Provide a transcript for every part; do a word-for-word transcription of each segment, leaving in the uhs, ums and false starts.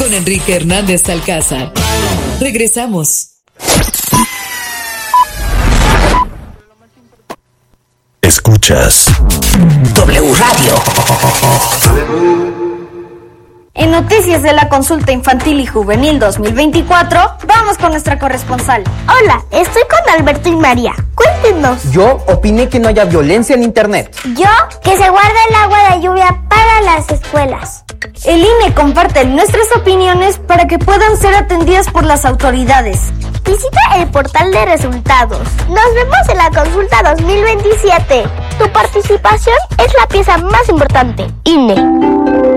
con Enrique Hernández Alcázar. Regresamos. Escuchas W Radio. En noticias de la consulta infantil y juvenil dos mil veinticuatro, vamos con nuestra corresponsal. Hola, estoy con Alberto y María. Cuéntenos. Yo opiné que no haya violencia en internet. Yo, que se guarde el agua de lluvia para las escuelas. El I N E comparte nuestras opiniones para que puedan ser atendidas por las autoridades. Visita el portal de resultados. Nos vemos en la consulta dos mil veintisiete. Tu participación es la pieza más importante. I N E.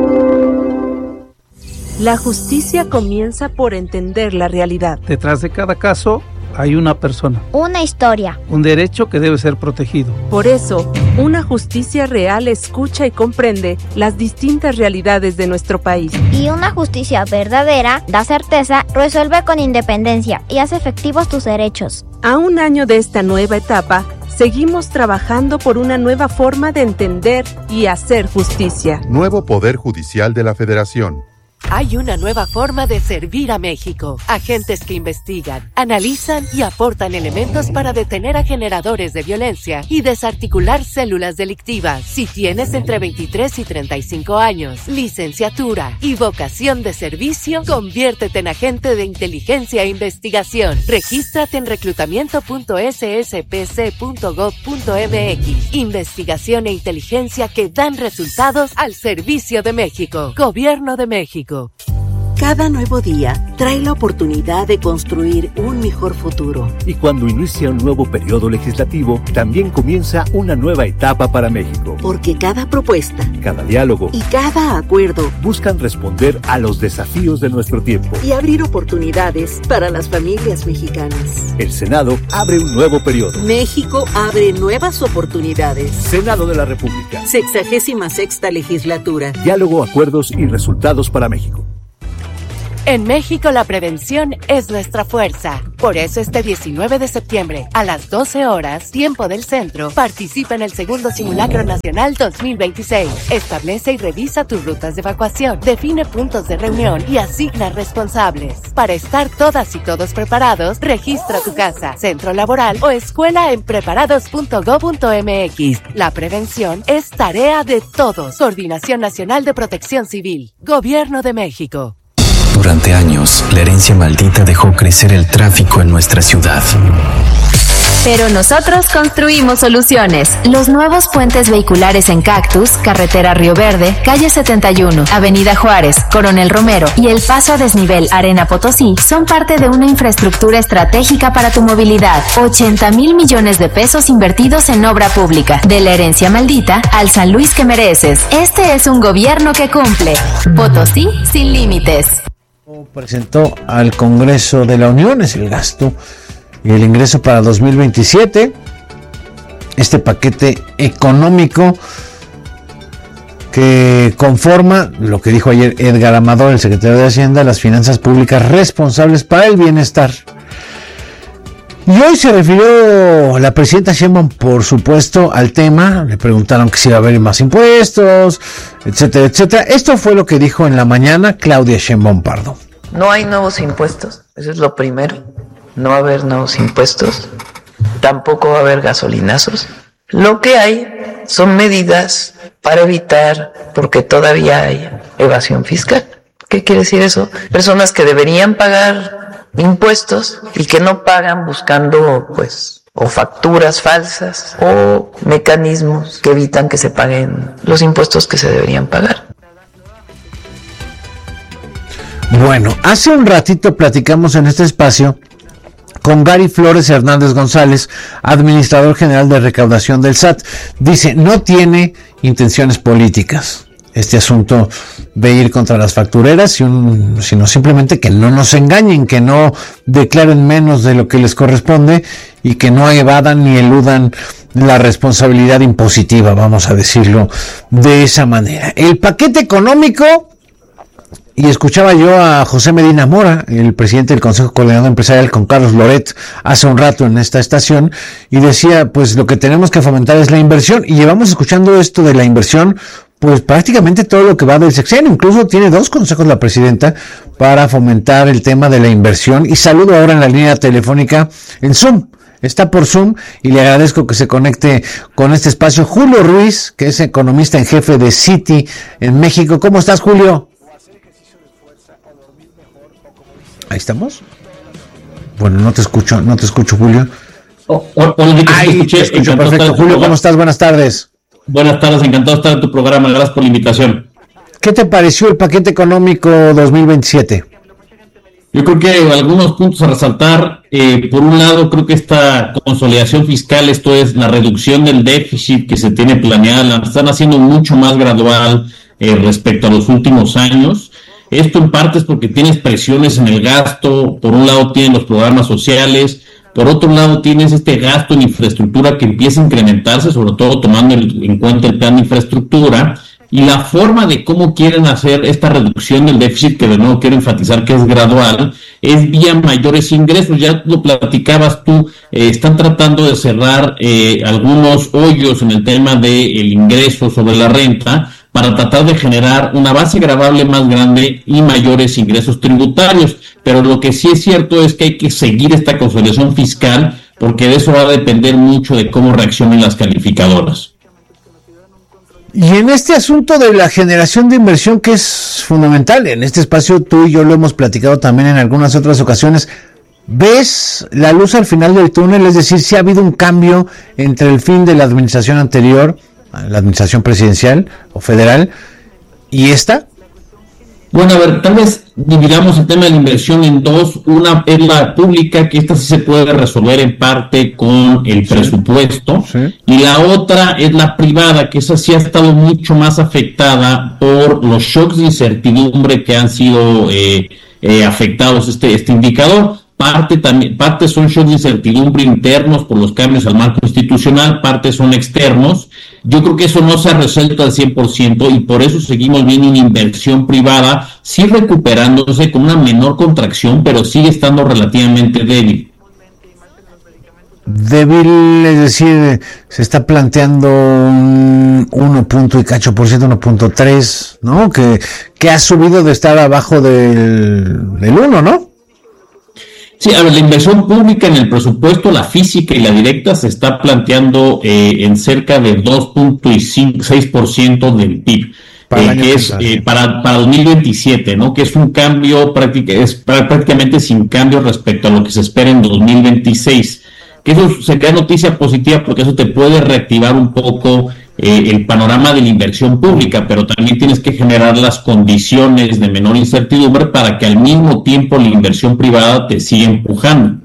La justicia comienza por entender la realidad. Detrás de cada caso hay una persona. Una historia. Un derecho que debe ser protegido. Por eso, una justicia real escucha y comprende las distintas realidades de nuestro país. Y una justicia verdadera da certeza, resuelve con independencia y hace efectivos tus derechos. A un año de esta nueva etapa, seguimos trabajando por una nueva forma de entender y hacer justicia. Nuevo Poder Judicial de la Federación. Hay una nueva forma de servir a México. Agentes que investigan, analizan y aportan elementos para detener a generadores de violencia y desarticular células delictivas. Si tienes entre veintitrés y treinta y cinco años, licenciatura y vocación de servicio, conviértete en agente de inteligencia e investigación. Regístrate en reclutamiento punto s s p c punto gov punto m x. Investigación e inteligencia que dan resultados al servicio de México. Gobierno de México. Cada nuevo día trae la oportunidad de construir un mejor futuro. Y cuando inicia un nuevo periodo legislativo, también comienza una nueva etapa para México. Porque cada propuesta, cada diálogo y cada acuerdo buscan responder a los desafíos de nuestro tiempo y abrir oportunidades para las familias mexicanas. El Senado abre un nuevo periodo. México abre nuevas oportunidades. Senado de la República. Sexagésima sexta legislatura. Diálogo, acuerdos y resultados para México. En México la prevención es nuestra fuerza. Por eso este diecinueve de septiembre, a las doce horas, tiempo del centro, participa en el segundo Simulacro Nacional dos mil veintiséis. Establece y revisa tus rutas de evacuación, define puntos de reunión y asigna responsables. Para estar todas y todos preparados, registra tu casa, centro laboral o escuela en preparados punto gob punto m x. La prevención es tarea de todos. Coordinación Nacional de Protección Civil. Gobierno de México. Durante años, la herencia maldita dejó crecer el tráfico en nuestra ciudad. Pero nosotros construimos soluciones. Los nuevos puentes vehiculares en Cactus, Carretera Río Verde, Calle setenta y uno, Avenida Juárez, Coronel Romero y el paso a desnivel Arena Potosí son parte de una infraestructura estratégica para tu movilidad. ochenta mil millones de pesos invertidos en obra pública. De la herencia maldita al San Luis que mereces. Este es un gobierno que cumple. Potosí sin límites. Presentó al Congreso de la Unión, es el gasto y el ingreso para dos mil veintisiete, este paquete económico que conforma lo que dijo ayer Edgar Amador, el secretario de Hacienda, las finanzas públicas responsables para el bienestar. Y hoy se refirió la presidenta Sheinbaum, por supuesto, al tema. Le preguntaron que si iba a haber más impuestos, etcétera, etcétera. Esto fue lo que dijo en la mañana Claudia Sheinbaum Pardo. No hay nuevos impuestos, eso es lo primero. No va a haber nuevos impuestos, tampoco va a haber gasolinazos. Lo que hay son medidas para evitar, porque todavía hay evasión fiscal. ¿Qué quiere decir eso? Personas que deberían pagar impuestos y que no pagan buscando, pues, o facturas falsas o mecanismos que evitan que se paguen los impuestos que se deberían pagar. Bueno, hace un ratito platicamos en este espacio con Gary Flores Hernández González, administrador general de recaudación del S A T. Dice, no tiene intenciones políticas este asunto de ir contra las factureras, sino simplemente que no nos engañen, que no declaren menos de lo que les corresponde y que no evadan ni eludan la responsabilidad impositiva, vamos a decirlo de esa manera. El paquete económico. Y escuchaba yo a José Medina Mora, el presidente del Consejo Coordinador Empresarial, con Carlos Loret, hace un rato en esta estación, y decía, pues lo que tenemos que fomentar es la inversión, y llevamos escuchando esto de la inversión pues prácticamente todo lo que va del sexenio. Incluso tiene dos consejos la presidenta para fomentar el tema de la inversión. Y saludo ahora en la línea telefónica en Zoom. Está por Zoom y le agradezco que se conecte con este espacio Julio Ruiz, que es economista en jefe de Citi en México. ¿Cómo estás, Julio? Ahí estamos. Bueno, no te escucho, no te escucho, Julio. Oh, hola, Ahí te escuché, te escucho, perfecto. Julio, ¿cómo estás? Buenas tardes. Buenas tardes, encantado de estar en tu programa. Gracias por la invitación. ¿Qué te pareció el paquete económico dos mil veintisiete? Yo creo que hay algunos puntos a resaltar. Eh, por un lado, creo que esta consolidación fiscal, esto es la reducción del déficit que se tiene planeada, la están haciendo mucho más gradual eh, respecto a los últimos años. Esto en parte es porque tienes presiones en el gasto. Por un lado tienes los programas sociales, por otro lado tienes este gasto en infraestructura que empieza a incrementarse, sobre todo tomando el, en cuenta el plan de infraestructura. Y la forma de cómo quieren hacer esta reducción del déficit, que de nuevo quiero enfatizar que es gradual, es vía mayores ingresos. Ya lo platicabas tú, eh, están tratando de cerrar eh, algunos hoyos en el tema del ingreso sobre la renta para tratar de generar una base gravable más grande y mayores ingresos tributarios. Pero lo que sí es cierto es que hay que seguir esta consolidación fiscal, porque de eso va a depender mucho de cómo reaccionen las calificadoras. Y en este asunto de la generación de inversión, que es fundamental, en este espacio tú y yo lo hemos platicado también en algunas otras ocasiones, ¿ves la luz al final del túnel? Es decir, si ha habido un cambio entre el fin de la administración anterior, la administración presidencial o federal, y esta. Bueno, a ver, tal vez dividamos el tema de la inversión en dos. Una es la pública, que esta sí se puede resolver en parte con el presupuesto, sí, sí. Y la otra es la privada, que esa sí ha estado mucho más afectada por los shocks de incertidumbre que han sido eh, eh, afectados este, este indicador. Parte también, parte son shocks de incertidumbre internos por los cambios al marco institucional, parte son externos. Yo creo que eso no se ha resuelto al cien por ciento y por eso seguimos viendo una inversión privada, sí recuperándose con una menor contracción, pero sigue estando relativamente débil. Débil, es decir, se está planteando un uno punto y cacho por ciento, uno punto tres, ¿no? Que, que ha subido de estar abajo del, del uno, ¿no? Sí, a ver, la inversión pública en el presupuesto, la física y la directa, se está planteando eh, en cerca de dos punto seis por ciento del P I B, para eh, que es eh, para, para dos mil veintisiete, ¿no? Que es un cambio práctica, es prácticamente sin cambio respecto a lo que se espera en dos mil veintiséis. Que eso sería noticia positiva porque eso te puede reactivar un poco eh, el panorama de la inversión pública, pero también tienes que generar las condiciones de menor incertidumbre para que al mismo tiempo la inversión privada te siga empujando.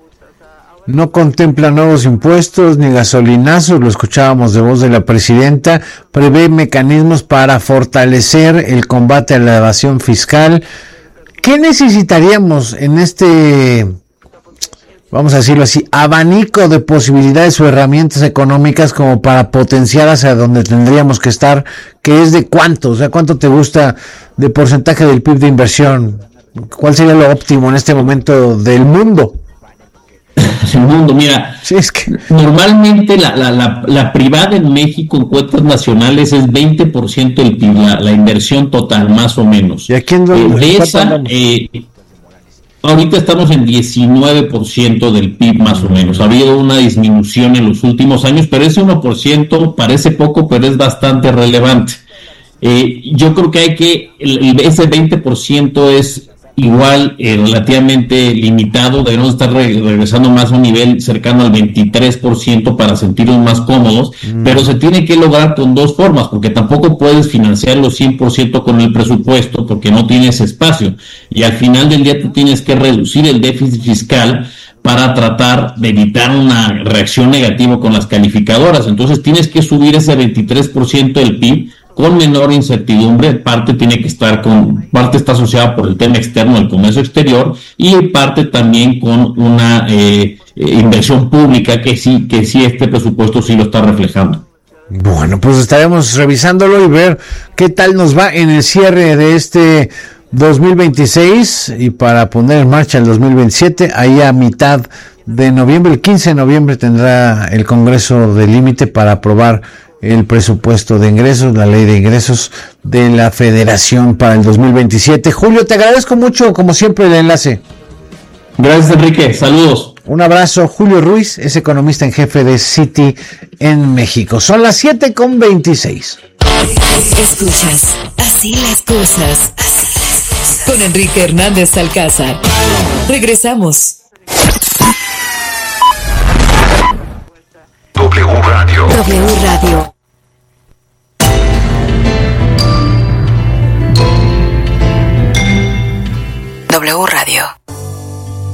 No contempla nuevos impuestos ni gasolinazos, lo escuchábamos de voz de la presidenta, prevé mecanismos para fortalecer el combate a la evasión fiscal. ¿Qué necesitaríamos en este, vamos a decirlo así, abanico de posibilidades o herramientas económicas como para potenciar hacia donde tendríamos que estar, que es de cuánto? O sea, ¿cuánto te gusta de porcentaje del P I B de inversión? ¿Cuál sería lo óptimo en este momento del mundo? El mundo, mira, sí, es que normalmente la, la, la, la privada en México en cuentas nacionales es veinte por ciento del P I B, la, la inversión total, más o menos. ¿Y aquí en eh, de esa, eh, ahorita estamos en diecinueve por ciento del P I B más o menos. Ha habido una disminución en los últimos años, pero ese uno por ciento parece poco, pero es bastante relevante. Eh, yo creo que hay que, el, ese veinte por ciento es igual eh, relativamente limitado, debemos estar re- regresando más a un nivel cercano al veintitrés por ciento para sentirnos más cómodos, mm. pero se tiene que lograr con dos formas, porque tampoco puedes financiarlo cien por ciento con el presupuesto, porque no tienes espacio, y al final del día tú tienes que reducir el déficit fiscal para tratar de evitar una reacción negativa con las calificadoras. Entonces tienes que subir ese veintitrés por ciento del P I B con menor incertidumbre. Parte tiene que estar con, parte está asociada por el tema externo del comercio exterior y parte también con una eh, inversión pública que sí, que sí este presupuesto sí lo está reflejando. Bueno, pues estaremos revisándolo y ver qué tal nos va en el cierre de este dos mil veintiséis y para poner en marcha el dos mil veintisiete, ahí a mitad de noviembre, el quince de noviembre tendrá el Congreso de límite para aprobar el presupuesto de ingresos, la ley de ingresos de la Federación para el dos mil veintisiete. Julio, te agradezco mucho, como siempre, el enlace. Gracias, Enrique. Saludos. Un abrazo. Julio Ruiz es economista en jefe de Citi en México. Son las siete con veintiséis. Escuchas Así las cosas. Así las cosas. Con Enrique Hernández Alcázar. Regresamos. W Radio. W Radio. W Radio.